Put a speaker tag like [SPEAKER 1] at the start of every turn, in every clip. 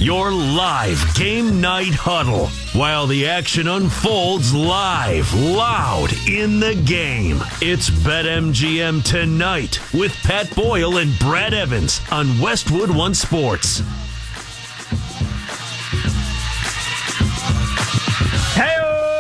[SPEAKER 1] Your live game night huddle while the action unfolds live, loud in the game. It's BetMGM Tonight with Pat Boyle and Brad Evans on Westwood One Sports.
[SPEAKER 2] Hey,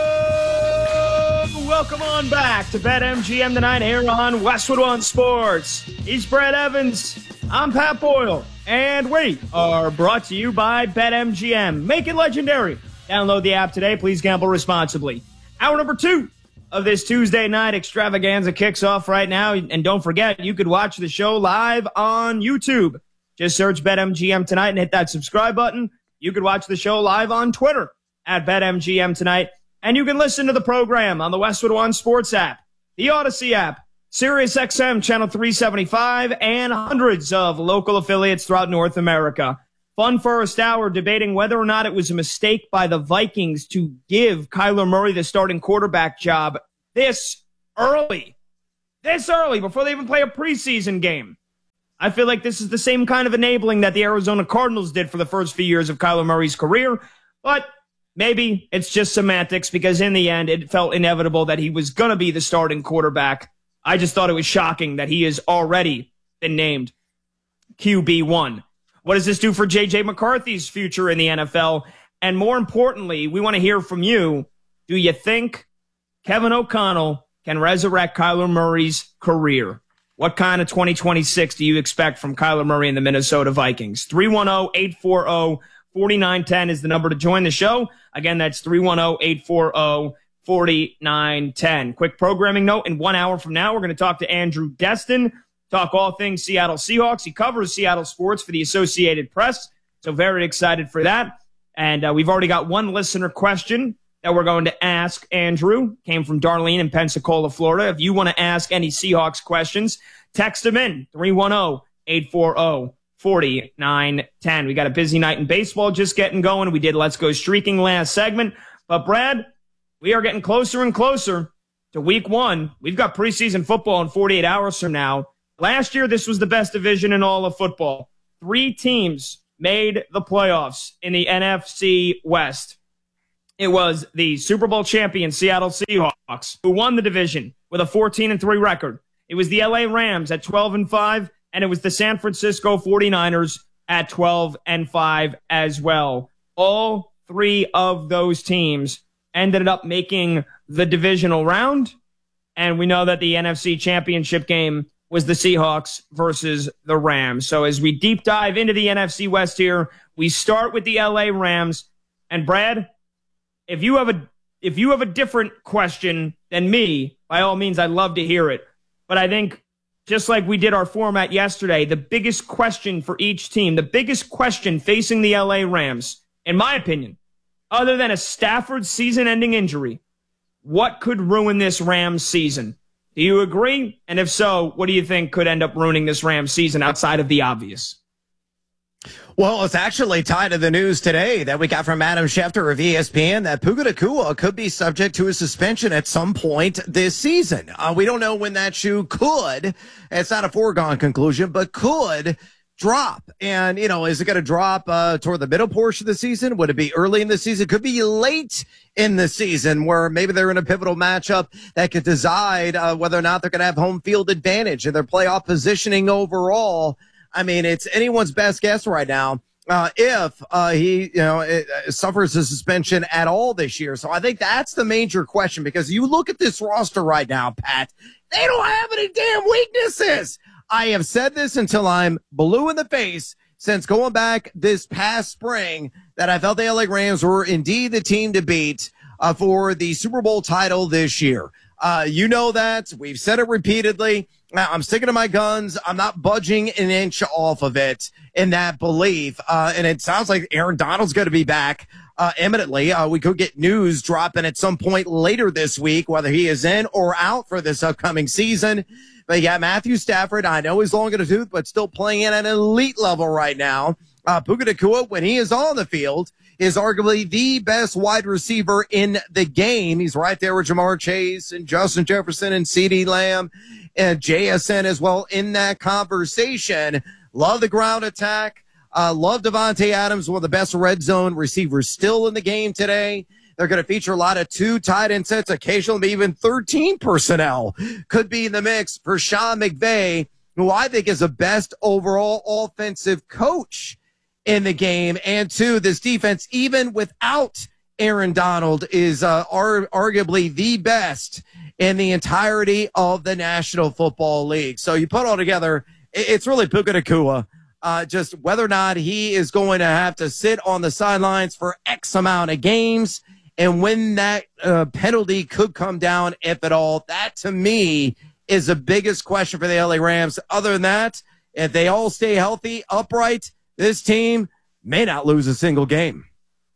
[SPEAKER 2] welcome on back to BetMGM Tonight here on Westwood One Sports. He's Brad Evans. I'm Pat Boyle. And we are brought to you by BetMGM. Make it legendary. Download the app today. Please gamble responsibly. Hour number 2 of this Tuesday night extravaganza kicks off right now. And don't forget, you could watch the show live on YouTube. Just search BetMGM Tonight and hit that subscribe button. You could watch the show live on Twitter at BetMGM Tonight. And you can listen to the program on the Westwood One Sports app, the Odyssey app, SiriusXM Channel 375, and hundreds of local affiliates throughout North America. Fun first hour debating whether or not it was a mistake by the Vikings to give Kyler Murray the starting quarterback job this early, before they even play a preseason game. I feel like this is the same kind of enabling that the Arizona Cardinals did for the first few years of Kyler Murray's career, but maybe it's just semantics because in the end it felt inevitable that he was going to be the starting quarterback. I just thought it was shocking that he has already been named QB1. What does this do for J.J. McCarthy's future in the NFL? And more importantly, we want to hear from you. Do you think Kevin O'Connell can resurrect Kyler Murray's career? What kind of 2026 do you expect from Kyler Murray and the Minnesota Vikings? 310-840-4910 is the number to join the show. Again, that's 310-840-4910. Quick programming note, in 1 hour from now, we're going to talk to Andrew Destin, talk all things Seattle Seahawks. He covers Seattle sports for the Associated Press, so very excited for that. And we've already got one listener question that we're going to ask Andrew. Came from Darlene in Pensacola, Florida. If you want to ask any Seahawks questions, text them in, 310-840-4910. We got a busy night in baseball just getting going. We did Let's Go Streaking last segment. But, Brad, we are getting closer and closer to week 1. We've got preseason football in 48 hours from now. Last year, this was the best division in all of football. 3 teams made the playoffs in the NFC West. It was the Super Bowl champion Seattle Seahawks, who won the division with a 14-3 record. It was the LA Rams at 12-5, and it was the San Francisco 49ers at 12-5 as well. All 3 of those teams ended up making the divisional round, and we know that the NFC Championship game was the Seahawks versus the Rams. So as we deep dive into the NFC West here, we start with the LA Rams. And Brad, if you have a different question than me, by all means, I'd love to hear it. But I think just like we did our format yesterday, the biggest question for each team, the biggest question facing the LA Rams, in my opinion, other than a Stafford season-ending injury, what could ruin this Rams season? Do you agree? And if so, what do you think could end up ruining this Rams season outside of the obvious?
[SPEAKER 3] Well, it's actually tied to the news today that we got from Adam Schefter of ESPN that Puka Nacua could be subject to a suspension at some point this season. We don't know when that shoe could. It's not a foregone conclusion, but could drop. And, is it going to drop toward the middle portion of the season? Would it be early in the season? Could be late in the season where maybe they're in a pivotal matchup that could decide whether or not they're going to have home field advantage in their playoff positioning overall. I mean, it's anyone's best guess right now if he suffers a suspension at all this year. So I think that's the major question, because you look at this roster right now, Pat, they don't have any damn weaknesses. I have said this until I'm blue in the face since going back this past spring that I felt the LA Rams were indeed the team to beat for the Super Bowl title this year. You know that. We've said it repeatedly. I'm sticking to my guns. I'm not budging an inch off of it in that belief. And it sounds like Aaron Donald's going to be back imminently. We could get news dropping at some point later this week, whether he is in or out for this upcoming season. But yeah, Matthew Stafford, I know he's long in the tooth, but still playing at an elite level right now. Puka Nacua, when he is on the field, is arguably the best wide receiver in the game. He's right there with Jamar Chase and Justin Jefferson and CeeDee Lamb and JSN as well in that conversation. Love the ground attack. Love Devontae Adams, one of the best red zone receivers still in the game today. They're going to feature a lot of 2 tight end sets, occasionally even 13 personnel could be in the mix for Sean McVay, who I think is the best overall offensive coach in the game. And 2, this defense, even without Aaron Donald, is arguably the best in the entirety of the National Football League. So you put all together, it's really Puka Nacua. Just whether or not he is going to have to sit on the sidelines for X amount of games and when that penalty could come down, if at all. That, to me, is the biggest question for the LA Rams. Other than that, if they all stay healthy, upright, this team may not lose a single game.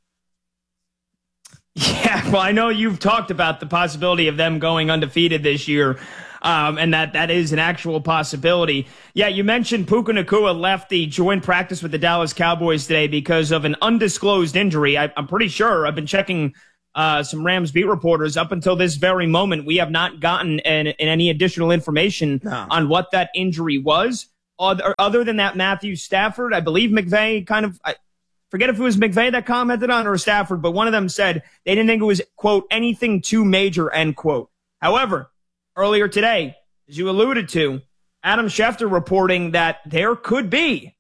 [SPEAKER 2] Yeah, well, I know you've talked about the possibility of them going undefeated this year, and that is an actual possibility. Yeah, you mentioned Puka Nacua left the joint practice with the Dallas Cowboys today because of an undisclosed injury. I'm pretty sure. I've been checking some Rams beat reporters. Up until this very moment, we have not gotten any additional information on what that injury was. Other than that, Matthew Stafford, I believe McVay I forget if it was McVay that commented on or Stafford, but one of them said they didn't think it was, quote, anything too major, end quote. However, earlier today, as you alluded to, Adam Schefter reporting that there could be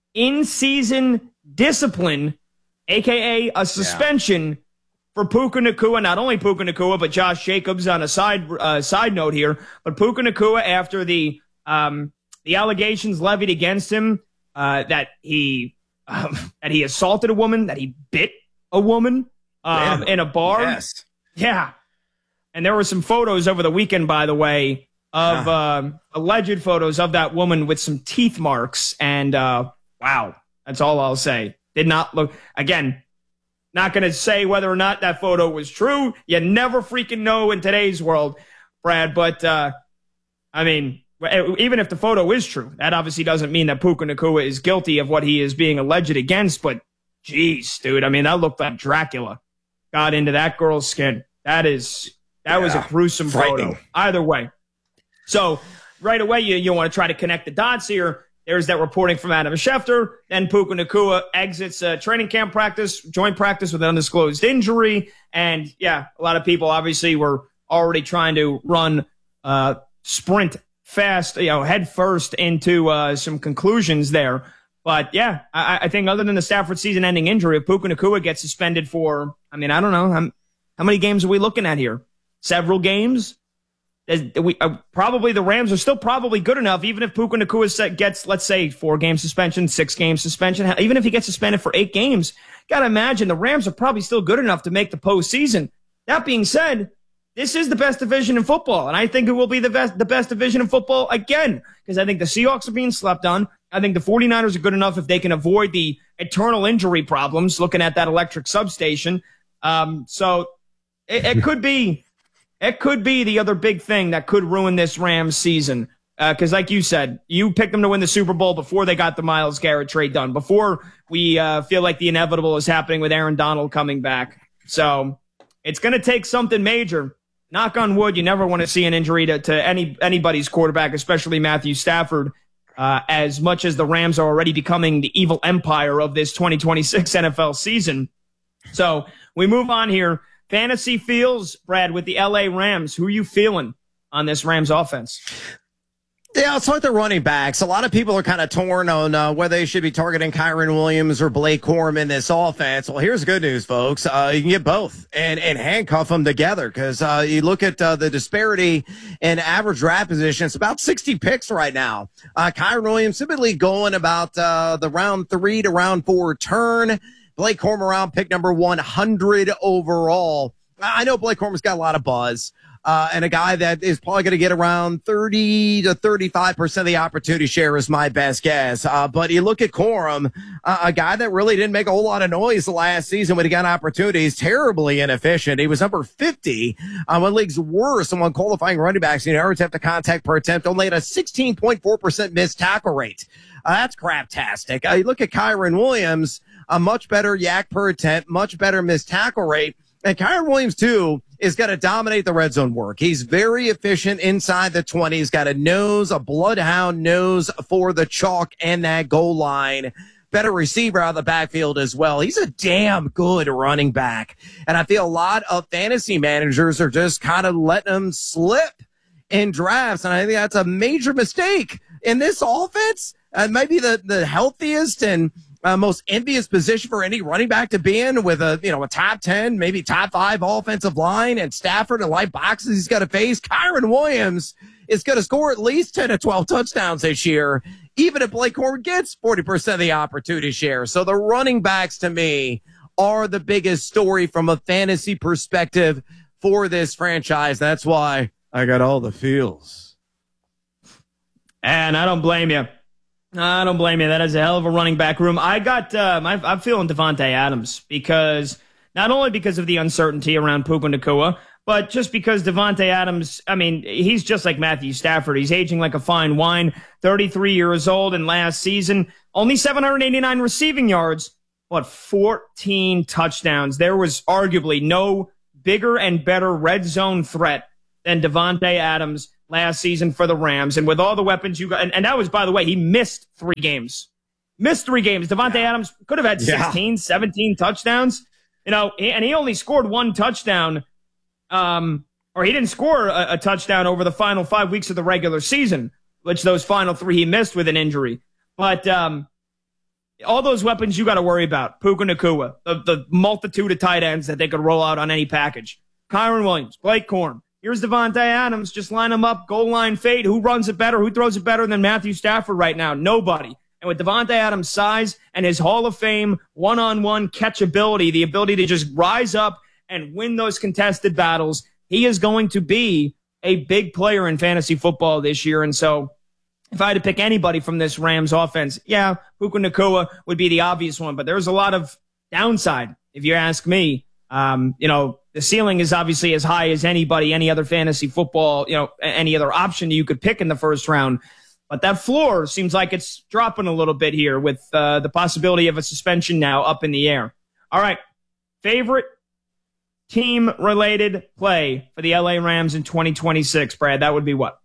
[SPEAKER 2] in-season discipline, a.k.a. a suspension for Puka Nacua, not only Puka Nacua, but Josh Jacobs on a side note here, but Puka Nacua after the allegations levied against him that he assaulted a woman, that he bit a woman in a bar.
[SPEAKER 3] Yes.
[SPEAKER 2] Yeah. And there were some photos over the weekend, by the way, of alleged photos of that woman with some teeth marks. And wow, that's all I'll say. Did not look, again, not going to say whether or not that photo was true. You never freaking know in today's world, Brad. But, I mean, even if the photo is true, that obviously doesn't mean that Puka Nacua is guilty of what he is being alleged against. But, geez, dude, I mean, that looked like Dracula got into that girl's skin. That was a gruesome photo. Either way. So, right away, you want to try to connect the dots here. There's that reporting from Adam Schefter. Then Puka Nacua exits training camp practice, joint practice with an undisclosed injury. And, yeah, a lot of people obviously were already trying to run sprint fast, head first into some conclusions there. But, yeah, I think other than the Stafford season-ending injury, if Puka Nacua gets suspended for, I mean, I don't know, how many games are we looking at here? Several games? Probably the Rams are still probably good enough, even if Puka Nacua gets, let's say, 4-game suspension, 6-game suspension, even if he gets suspended for 8 games. Got to imagine the Rams are probably still good enough to make the postseason. That being said, this is the best division in football, and I think it will be the best division in football again, because I think the Seahawks are being slept on. I think the 49ers are good enough if they can avoid the eternal injury problems, looking at that electric substation. So it could be... It could be the other big thing that could ruin this Rams season. Because like you said, you picked them to win the Super Bowl before they got the Myles Garrett trade done, before we feel like the inevitable is happening with Aaron Donald coming back. So it's going to take something major. Knock on wood, you never want to see an injury to anybody's quarterback, especially Matthew Stafford, as much as the Rams are already becoming the evil empire of this 2026 NFL season. So we move on here. Fantasy feels, Brad, with the LA Rams. Who are you feeling on this Rams offense?
[SPEAKER 3] Yeah, let's start the running backs. A lot of people are kind of torn on whether they should be targeting Kyren Williams or Blake Corum in this offense. Well, here's the good news, folks. You can get both and handcuff them together, because you look at the disparity in average draft position. It's about 60 picks right now. Kyren Williams typically going about the round 3 to round 4 turn. Blake Corum around pick number 100 overall. I know Blake Corum's got a lot of buzz, and a guy that is probably going to get around 30 to 35% of the opportunity share is my best guess. But you look at Corum, a guy that really didn't make a whole lot of noise the last season when he got opportunities, terribly inefficient. He was number 50 on one league's worst among qualifying running backs in yards after contact per attempt, only at a 16.4% missed tackle rate. That's craptastic. You look at Kyren Williams, a much better yak per attempt, much better missed tackle rate. And Kyren Williams, too, is going to dominate the red zone work. He's very efficient inside the 20. He's got a bloodhound nose for the chalk and that goal line. better receiver out of the backfield as well. He's a damn good running back. And I feel a lot of fantasy managers are just kind of letting him slip in drafts. And I think that's a major mistake in this offense. Maybe the healthiest and most envious position for any running back to be in, with a top 10, maybe top 5 offensive line, and Stafford and light boxes he's got to face. Kyren Williams is going to score at least 10 to 12 touchdowns this year, even if Blake Corum gets 40% of the opportunity share. So the running backs, to me, are the biggest story from a fantasy perspective for this franchise. That's why I got all the feels.
[SPEAKER 2] And I don't blame you. I don't blame you. That is a hell of a running back room. I'm feeling Davante Adams, because not only because of the uncertainty around Puka Nacua, but just because Davante Adams, I mean, he's just like Matthew Stafford. He's aging like a fine wine, 33 years old, and last season, only 789 receiving yards, 14 touchdowns. There was arguably no bigger and better red zone threat than Davante Adams last season for the Rams. And with all the weapons you got, and that was, by the way, he missed 3 games. Davante Adams could have had 16, 17 touchdowns, and he only scored 1 touchdown, or he didn't score a touchdown over the final 5 weeks of the regular season, which those final 3 he missed with an injury. But all those weapons you got to worry about. Puka Nacua, the multitude of tight ends that they could roll out on any package. Kyren Williams, Blake Corum. Here's Davante Adams. Just line them up, goal line fade. Who runs it better? Who throws it better than Matthew Stafford right now? Nobody. And with Davante Adams' size and his Hall of Fame one-on-one catchability, the ability to just rise up and win those contested battles, he is going to be a big player in fantasy football this year. And so if I had to pick anybody from this Rams offense, Puka Nacua would be the obvious one. But there's a lot of downside, if you ask me. The ceiling is obviously as high as anybody, any other fantasy football, any other option you could pick in the first round. But that floor seems like it's dropping a little bit here with the possibility of a suspension now up in the air. All right. Favorite team-related play for the LA Rams in 2026, Brad? That would be what?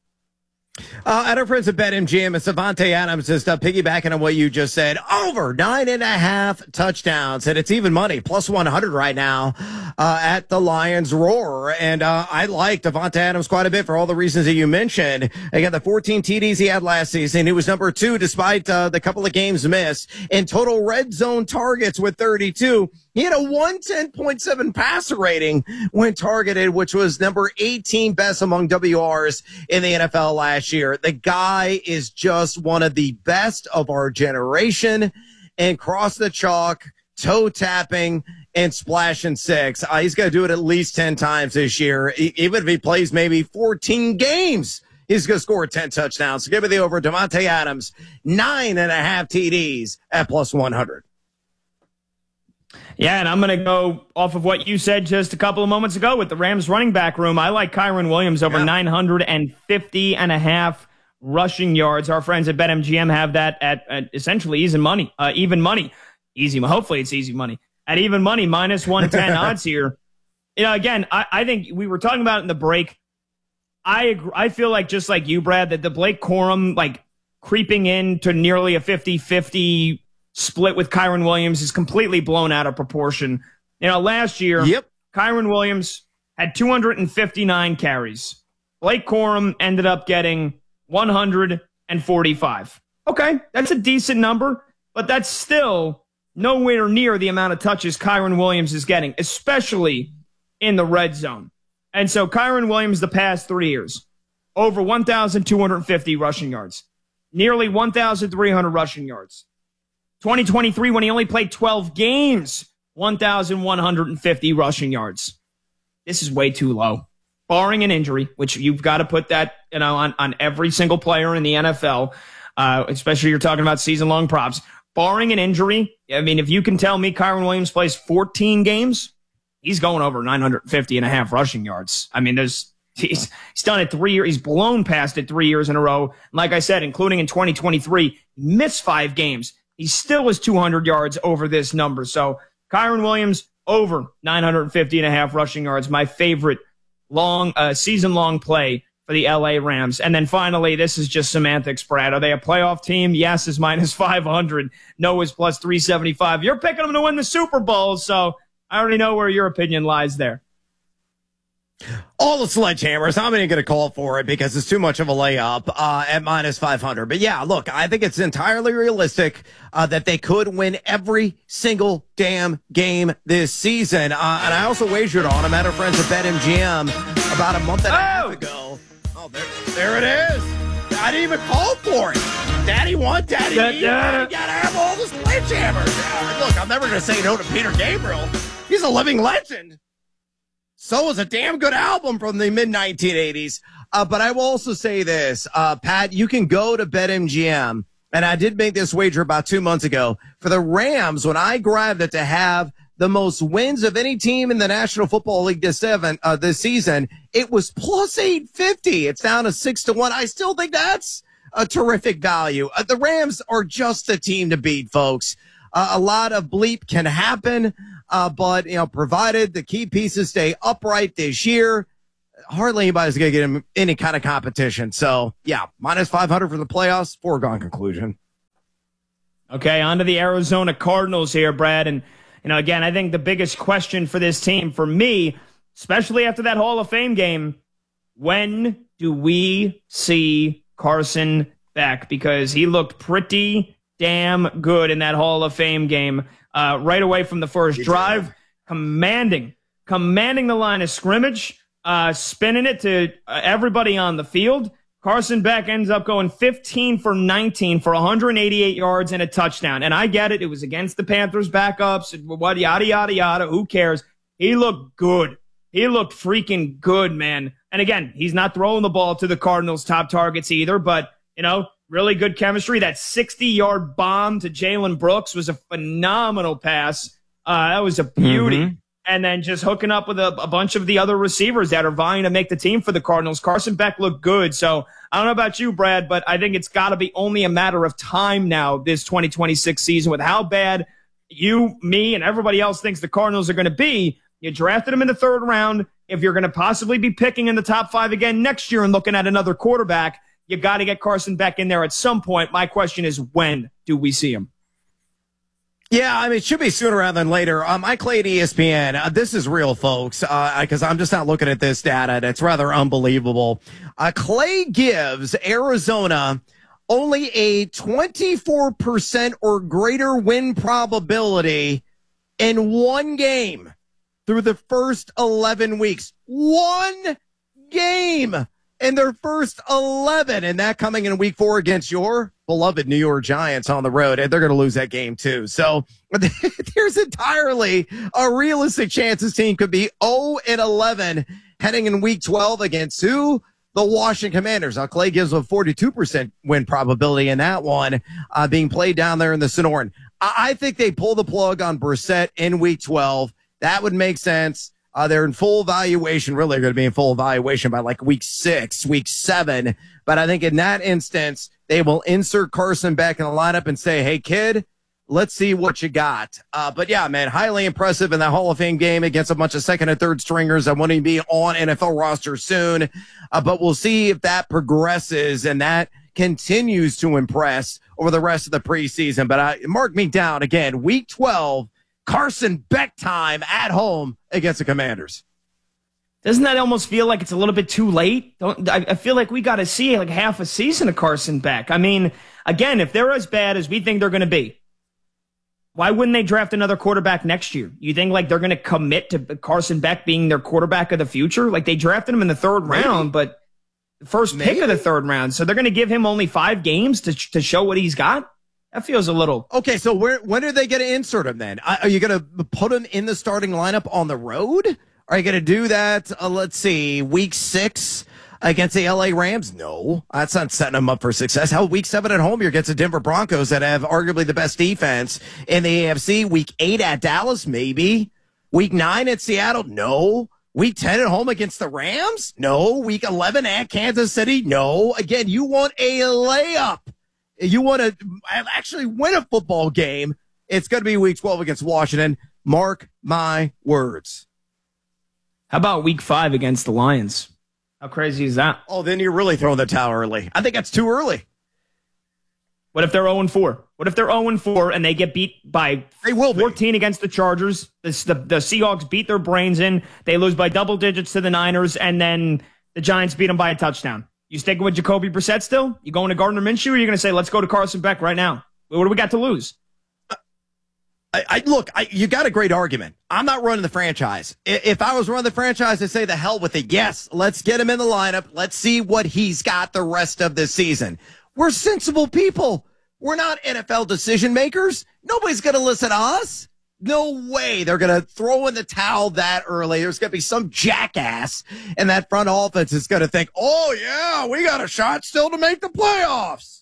[SPEAKER 3] At our friends at BetMGM, it's Davante Adams, just piggybacking on what you just said. Over 9.5 touchdowns, and it's even money, plus 100 right now at the Lions Roar. And I like Davante Adams quite a bit for all the reasons that you mentioned. Again, the 14 TDs he had last season, he was number 2 despite the couple of games missed. In total red zone targets with 32. He had a 110.7 passer rating when targeted, which was number 18 best among WRs in the NFL last year. The guy is just one of the best of our generation, and cross the chalk, toe tapping, and splashing 6. He's going to do it at least 10 times this year. Even if he plays maybe 14 games, he's going to score 10 touchdowns. So give me the over. Davante Adams, 9.5 TDs at plus 100.
[SPEAKER 2] Yeah, and I'm going to go off of what you said just a couple of moments ago with the Rams running back room. I like Kyren Williams over 950.5 rushing yards. Our friends at BetMGM have that at essentially even money. Hopefully it's easy money. At even money, minus 110 odds here. Again, I think we were talking about it in the break. I feel like, just like you, Brad, that the Blake Corum, creeping into nearly a 50-50 split with Kyren Williams is completely blown out of proportion. Last year, Kyren Williams had 259 carries. Blake Corum ended up getting 145. Okay, that's a decent number, but that's still nowhere near the amount of touches Kyren Williams is getting, especially in the red zone. And so Kyren Williams, the past 3 years, over 1,250 rushing yards, nearly 1,300 rushing yards. 2023, when he only played 12 games, 1,150 rushing yards. This is way too low. Barring an injury, which you've got to put that on every single player in the NFL, especially you're talking about season-long props. Barring an injury, I mean, if you can tell me Kyren Williams plays 14 games, he's going over 950.5 rushing yards. I mean, he's done it 3 years. He's blown past it 3 years in a row. Like I said, including in 2023, he missed 5 games. He still is 200 yards over this number. So Kyren Williams over 950.5 rushing yards. My favorite season-long play for the LA Rams. And then finally, this is just semantics, Brad. Are they a playoff team? Yes is minus 500. No is plus 375. You're picking them to win the Super Bowl, so I already know where your opinion lies there.
[SPEAKER 3] All the sledgehammers. I'm not going to call for it because it's too much of a layup at minus 500. But yeah, look, I think it's entirely realistic that they could win every single damn game this season. And I also wagered on them at our friends at BetMGM about a month and a half ago. Oh, there it is. I didn't even call for it. Daddy want, daddy need. You got to have all the sledgehammers. Look, I'm never going to say no to Peter Gabriel. He's a living legend. So is a damn good album from the mid-1980s. But I will also say this, Pat, you can go to BetMGM, and I did make this wager about 2 months ago. For the Rams, when I grabbed it to have the most wins of any team in the National Football League this season, it was plus 850. It's down to 6-1. I still think that's a terrific value. The Rams are just a team to beat, folks. A lot of bleep can happen. But, provided the key pieces stay upright this year, hardly anybody's going to get him any kind of competition. So, yeah, minus 500 for the playoffs, foregone conclusion.
[SPEAKER 2] Okay, on to the Arizona Cardinals here, Brad. And, again, I think the biggest question for this team, for me, especially after that Hall of Fame game, when do we see Carson back? Because he looked pretty damn good in that Hall of Fame game. Right away from the first drive, commanding the line of scrimmage, spinning it to everybody on the field. Carson Beck ends up going 15 for 19 for 188 yards and a touchdown. And I get it. It was against the Panthers backups, what, yada, yada, yada. Who cares? He looked good. He looked freaking good, man. And again, he's not throwing the ball to the Cardinals' top targets either, but, really good chemistry. That 60-yard bomb to Jalen Brooks was a phenomenal pass. That was a beauty. Mm-hmm. And then just hooking up with a bunch of the other receivers that are vying to make the team for the Cardinals. Carson Beck looked good. So I don't know about you, Brad, but I think it's got to be only a matter of time now this 2026 season with how bad you, me, and everybody else thinks the Cardinals are going to be. You drafted them in the third round. If you're going to possibly be picking in the top 5 again next year and looking at another quarterback, you got to get Carson Beck in there at some point. My question is, when do we see him?
[SPEAKER 3] Yeah, it should be sooner rather than later. Mike Clay at ESPN. This is real, folks, because I'm just not looking at this data. That's rather unbelievable. Clay gives Arizona only a 24% or greater win probability in one game through the first 11 weeks. One game in their first 11, and that coming in week 4 against your beloved New York Giants on the road, and they're going to lose that game too. So there's entirely a realistic chance this team could be 0-11 heading in week 12 against who? The Washington Commanders. Now, Clay gives a 42% win probability in that one being played down there in the Sonoran. I think they pull the plug on Brissett in week 12. That would make sense. They're in full evaluation, really going to be in full evaluation by like week 6, week 7. But I think in that instance, they will insert Carson back in the lineup and say, hey, kid, let's see what you got. But yeah, man, highly impressive in that Hall of Fame game against a bunch of second and third stringers that want to be on NFL roster soon. But we'll see if that progresses and that continues to impress over the rest of the preseason. But mark me down again, week 12, Carson Beck time at home against the Commanders.
[SPEAKER 2] Doesn't that almost feel like it's a little bit too late? I feel like we got to see like half a season of Carson Beck. I mean, again, if they're as bad as we think they're going to be, why wouldn't they draft another quarterback next year? You think like they're going to commit to Carson Beck being their quarterback of the future? Like they drafted him in the third round, but the first pick of the third round. So they're going to give him only 5 games to show what he's got? That feels a little... Okay, so when are they going to insert him then? Are you going to put him in the starting lineup on the road? Are you going to do that, let's see, week 6 against the LA Rams? No, that's not setting them up for success. Hell, week 7 at home, you're against the Denver Broncos that have arguably the best defense in the AFC. Week 8 at Dallas, maybe. Week 9 at Seattle? No. Week 10 at home against the Rams? No. Week 11 at Kansas City? No. Again, you want a layup. You want to actually win a football game, it's going to be week 12 against Washington. Mark my words. How about week 5 against the Lions? How crazy is that?
[SPEAKER 3] Oh, then you're really throwing the towel early. I think that's too early.
[SPEAKER 2] What if they're 0-4? What if they're 0-4 and they get beat by 14 against the Chargers? The Seahawks beat their brains in. They lose by double digits to the Niners, and then the Giants beat them by a touchdown. You sticking with Jacoby Brissett still? You going to Gardner Minshew, or are you going to say, let's go to Carson Beck right now? What do we got to lose?
[SPEAKER 3] Look, you got a great argument. I'm not running the franchise. If I was running the franchise, I'd say the hell with it. Yes, let's get him in the lineup. Let's see what he's got the rest of the season. We're sensible people. We're not NFL decision makers. Nobody's going to listen to us. No way they're going to throw in the towel that early. There's going to be some jackass in that front office that's going to think, oh, yeah, we got a shot still to make the playoffs.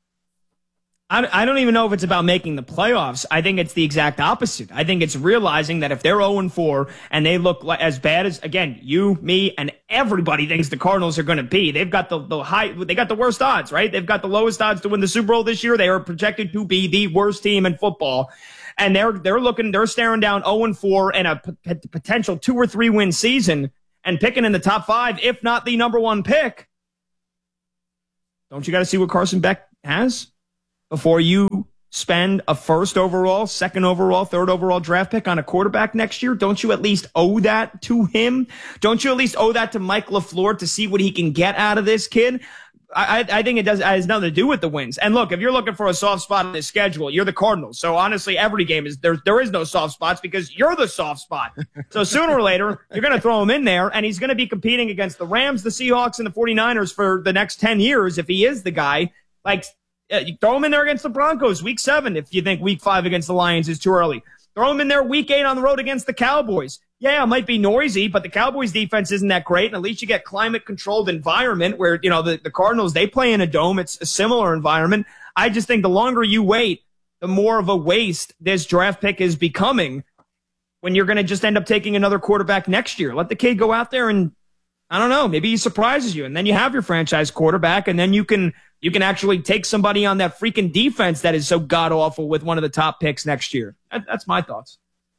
[SPEAKER 2] I don't even know if it's about making the playoffs. I think it's the exact opposite. I think it's realizing that if they're 0-4 and they look like, as bad as, again, you, me, and everybody thinks the Cardinals are going to be, they've got they got the worst odds, right? They've got the lowest odds to win the Super Bowl this year. They are projected to be the worst team in football. And they're staring down 0-4 and a potential 2 or 3 win season and picking in the top 5, if not the number 1 pick. Don't you got to see what Carson Beck has before you spend a 1st overall, 2nd overall, 3rd overall draft pick on a quarterback next year? Don't you at least owe that to him? Don't you at least owe that to Mike LaFleur to see what he can get out of this kid? I think it has nothing to do with the wins. And look, if you're looking for a soft spot on this schedule, you're the Cardinals. So honestly, every game there is no soft spots because you're the soft spot. So sooner or later, you're going to throw him in there, and he's going to be competing against the Rams, the Seahawks, and the 49ers for the next 10 years if he is the guy. Like, you throw him in there against the Broncos week 7 if you think week 5 against the Lions is too early. Throw him in there week 8 on the road against the Cowboys. Yeah, it might be noisy, but the Cowboys defense isn't that great. And at least you get climate-controlled environment where, the Cardinals, they play in a dome. It's a similar environment. I just think the longer you wait, the more of a waste this draft pick is becoming when you're going to just end up taking another quarterback next year. Let the kid go out there and, I don't know, maybe he surprises you. And then you have your franchise quarterback, and then you can actually take somebody on that freaking defense that is so god-awful with one of the top picks next year. That's my thoughts.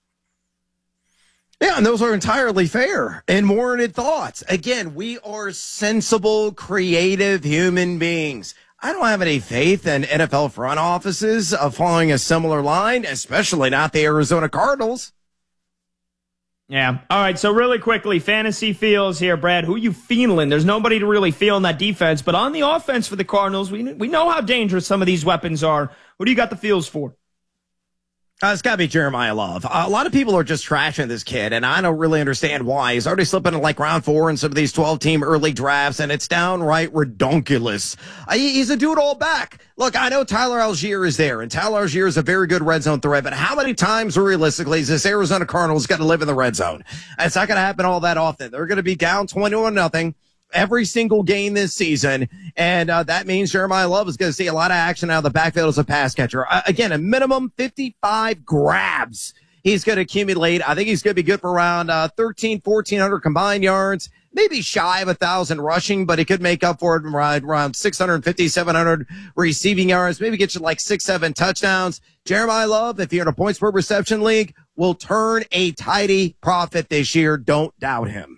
[SPEAKER 3] Yeah, and those are entirely fair and warranted thoughts. Again, we are sensible, creative human beings. I don't have any faith in NFL front offices of following a similar line, especially not the Arizona Cardinals.
[SPEAKER 2] Yeah. All right. So really quickly, fantasy feels here, Brad. Who you feeling? There's nobody to really feel in that defense, but on the offense for the Cardinals, we know how dangerous some of these weapons are. Who do you got the feels for?
[SPEAKER 3] It's got to be Jeremiah Love. A lot of people are just trashing this kid, and I don't really understand why. He's already slipping in like round 4 in some of these 12-team early drafts, and it's downright redonkulous. He's a do-it-all back. Look, I know Tyler Algier is there, and Tyler Algier is a very good red zone threat, but how many times realistically is this Arizona Cardinals got to live in the red zone? It's not going to happen all that often. They're going to be down 21-0. Every single game this season, and that means Jeremiah Love is going to see a lot of action out of the backfield as a pass catcher. Again, a minimum 55 grabs he's going to accumulate. I think he's going to be good for around 1,400 combined yards, maybe shy of 1,000 rushing, but he could make up for it around 650, 700 receiving yards, maybe get you like 6-7 touchdowns. Jeremiah Love, if you're in a points per reception league, will turn a tidy profit this year. Don't doubt him.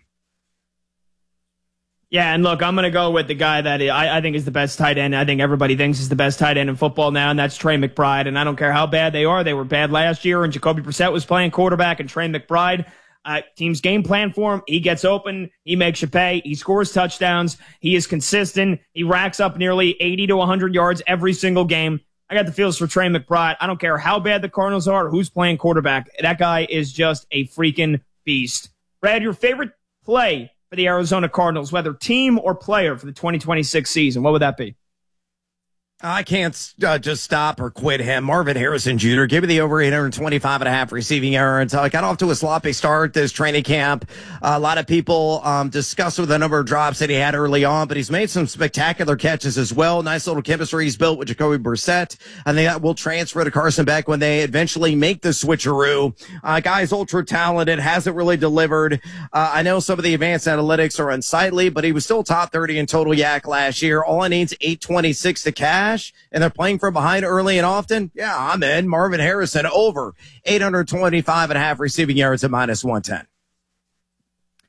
[SPEAKER 2] Yeah, and look, I'm going to go with the guy that I think is the best tight end. I think everybody thinks is the best tight end in football now, and that's Trey McBride. And I don't care how bad they are. They were bad last year, and Jacoby Brissett was playing quarterback, and Trey McBride, team's game plan for him. He gets open. He makes you pay. He scores touchdowns. He is consistent. He racks up nearly 80 to 100 yards every single game. I got the feels for Trey McBride. I don't care how bad the Cardinals are or who's playing quarterback. That guy is just a freaking beast. Brad, your favorite play for the Arizona Cardinals, whether team or player for the 2026 season, what would that be?
[SPEAKER 3] I can't just stop or quit him. Marvin Harrison Jr., give me the over 825.5 receiving yards. Got off to a sloppy start this training camp. A lot of people discussed with the number of drops that he had early on, but he's made some spectacular catches as well. Nice little chemistry he's built with Jacoby Brissett. I think that will transfer to Carson Beck when they eventually make the switcheroo. Guy's ultra talented, hasn't really delivered. I know some of the advanced analytics are unsightly, but he was still top 30 in total yak last year. All he needs 826 to cash. And they're playing from behind early and often. Yeah, I'm in. Marvin Harrison over 825.5 receiving yards at -110.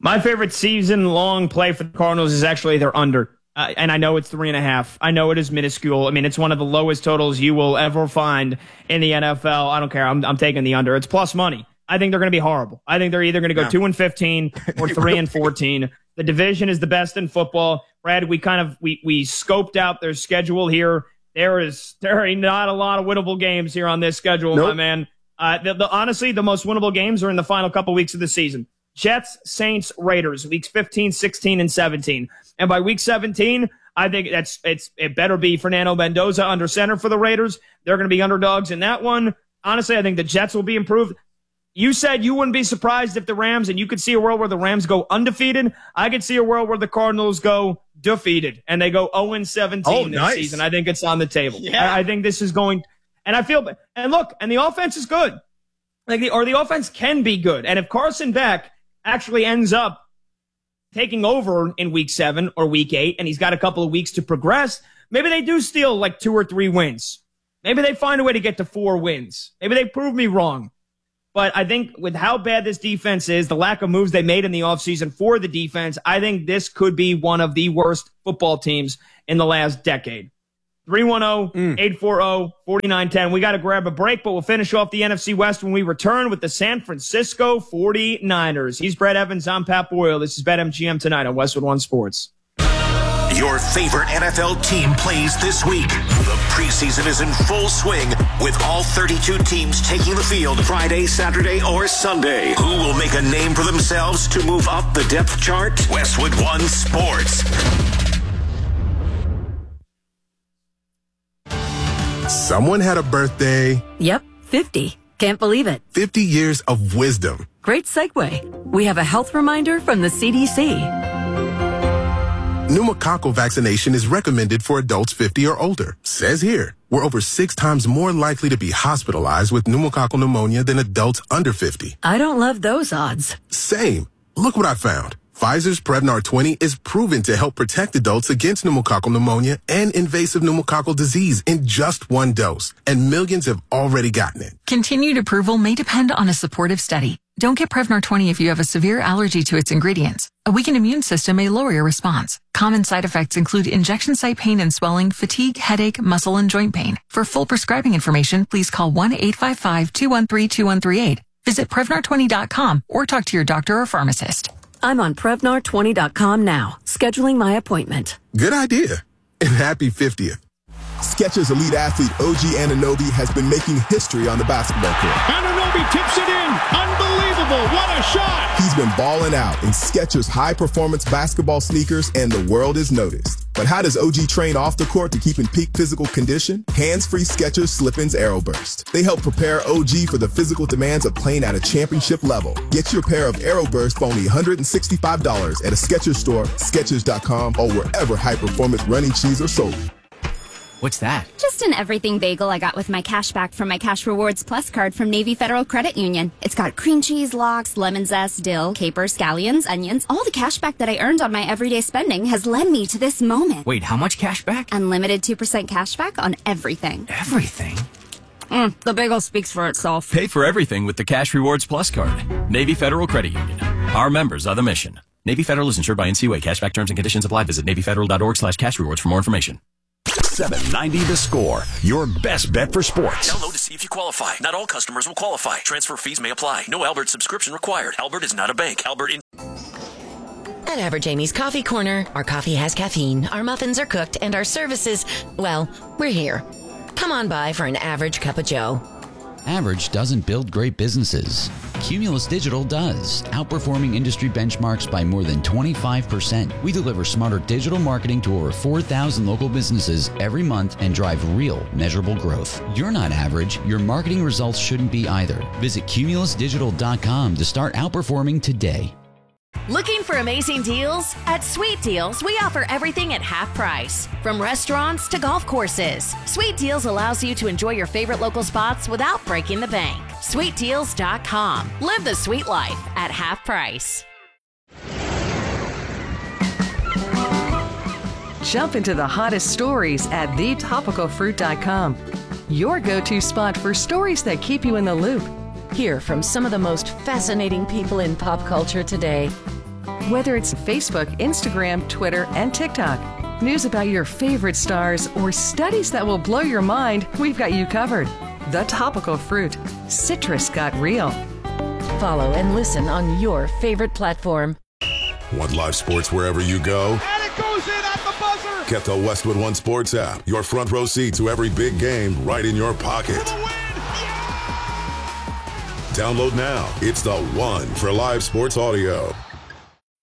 [SPEAKER 2] My favorite season-long play for the Cardinals is actually their under. And I know it's 3.5. I know it is minuscule. I mean, it's one of the lowest totals you will ever find in the NFL. I don't care. I'm taking the under. It's plus money. I think they're going to be horrible. I think they're either going to go 2-15 or 3-14. The division is the best in football. Brad, we scoped out their schedule here. There ain't not a lot of winnable games here on this schedule, my man. Honestly, the most winnable games are in the final couple weeks of the season. Jets, Saints, Raiders, weeks 15, 16, and 17. And by week 17, I think it better be Fernando Mendoza under center for the Raiders. They're going to be underdogs in that one. Honestly, I think the Jets will be improved. You said you wouldn't be surprised if the Rams, and you could see a world where the Rams go undefeated. I could see a world where the Cardinals go defeated and they go 0-17 this season. I think it's on the table. Yeah. I think this is going, and I feel, and look, and the offense is good. The offense can be good. And if Carson Beck actually ends up taking over in week 7 or week 8, and he's got a couple of weeks to progress, maybe they do steal like 2 or 3 wins. Maybe they find a way to get to 4 wins. Maybe they prove me wrong. But I think with how bad this defense is, the lack of moves they made in the offseason for the defense, I think this could be one of the worst football teams in the last decade. 310-840-4910. We got to grab a break, but we'll finish off the NFC West when we return with the San Francisco 49ers. He's Brett Evans. I'm Pat Boyle. This is BetMGM tonight on Westwood One Sports.
[SPEAKER 4] Your favorite NFL team plays this week. The preseason is in full swing with all 32 teams taking the field Friday, Saturday, or Sunday. Who will make a name for themselves to move up the depth chart? Westwood One Sports.
[SPEAKER 5] Someone had a birthday.
[SPEAKER 6] Yep, 50. Can't believe it.
[SPEAKER 5] 50 years of wisdom.
[SPEAKER 6] Great segue. We have a health reminder from the CDC.
[SPEAKER 5] Pneumococcal vaccination is recommended for adults 50 or older. Says here, we're over 6 times more likely to be hospitalized with pneumococcal pneumonia than adults under 50.
[SPEAKER 6] I don't love those odds.
[SPEAKER 5] Same. Look what I found. Pfizer's Prevnar 20 is proven to help protect adults against pneumococcal pneumonia and invasive pneumococcal disease in just 1 dose, and millions have already gotten it.
[SPEAKER 7] Continued approval may depend on a supportive study. Don't get Prevnar 20 if you have a severe allergy to its ingredients. A weakened immune system may lower your response. Common side effects include injection site pain and swelling, fatigue, headache, muscle, and joint pain. For full prescribing information, please call 1-855-213-2138. Visit Prevnar20.com or talk to your doctor or pharmacist.
[SPEAKER 6] I'm on Prevnar20.com now, scheduling my appointment.
[SPEAKER 5] Good idea. And happy 50th.
[SPEAKER 8] Skechers elite athlete OG Anunoby has been making history on the basketball court.
[SPEAKER 9] Anunoby tips it in. Unbelievable. What a shot.
[SPEAKER 8] He's been balling out in Skechers high-performance basketball sneakers, and the world is noticed. But how does OG train off the court to keep in peak physical condition? Hands-free Skechers Slip-ins AeroBurst. They help prepare OG for the physical demands of playing at a championship level. Get your pair of AeroBurst for only $165 at a Skechers store, Skechers.com, or wherever high-performance running shoes are sold.
[SPEAKER 10] What's that?
[SPEAKER 11] Just an everything bagel I got with my cash back from my Cash Rewards Plus card from Navy Federal Credit Union. It's got cream cheese, lox, lemon zest, dill, capers, scallions, onions. All the cash back that I earned on my everyday spending has led me to this moment.
[SPEAKER 10] Wait, how much cash back?
[SPEAKER 11] Unlimited 2% cash back on everything.
[SPEAKER 10] Everything?
[SPEAKER 11] The bagel speaks for itself.
[SPEAKER 12] Pay for everything with the Cash Rewards Plus card. Navy Federal Credit Union. Our members are the mission. Navy Federal is insured by NCUA. Cashback terms and conditions apply. Visit NavyFederal.org/cashrewards for more information.
[SPEAKER 4] 790 The Score, your best bet for sports.
[SPEAKER 13] Download to see if you qualify. Not all customers will qualify. Transfer fees may apply. No Albert subscription required. Albert is not a bank.
[SPEAKER 14] At Average Amy's Coffee Corner, our coffee has caffeine, our muffins are cooked, and our services, well, we're here. Come on by for an average cup of joe.
[SPEAKER 15] Average doesn't build great businesses. Cumulus Digital does, outperforming industry benchmarks by more than 25%. We deliver smarter digital marketing to over 4,000 local businesses every month and drive real, measurable growth. You're not average. Your marketing results shouldn't be either. Visit cumulusdigital.com to start outperforming today.
[SPEAKER 16] Looking for amazing deals? At Sweet Deals, we offer everything at half price. From restaurants to golf courses, Sweet Deals allows you to enjoy your favorite local spots without breaking the bank. SweetDeals.com. Live the sweet life at half price.
[SPEAKER 17] Jump into the hottest stories at thetopicalfruit.com. Your go-to spot for stories that keep you in the loop.
[SPEAKER 14] Hear from some of the most fascinating people in pop culture today.
[SPEAKER 17] Whether it's Facebook, Instagram, Twitter, and TikTok, news about your favorite stars, or studies that will blow your mind, we've got you covered. The Topical Fruit. Citrus got real.
[SPEAKER 14] Follow and listen on your favorite platform.
[SPEAKER 18] Want live sports wherever you go?
[SPEAKER 9] And it goes in at the buzzer!
[SPEAKER 18] Get the Westwood One Sports app. Your front row seat to every big game right in your pocket. Download now. It's the one for live sports audio.